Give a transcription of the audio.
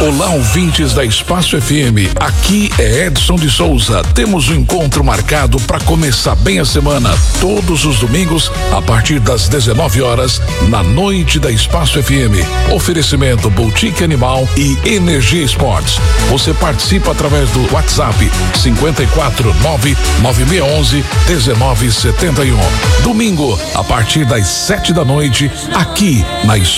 Olá, ouvintes da Espaço FM. Aqui é Edson de Souza. Temos um encontro marcado para começar bem a semana, todos os domingos, a partir das 19 horas, na noite da Espaço FM. Oferecimento Boutique Animal e Energia Esportes. Você participa através do WhatsApp 549-9611-1971. Domingo, a partir das 7 da noite, aqui na Espaço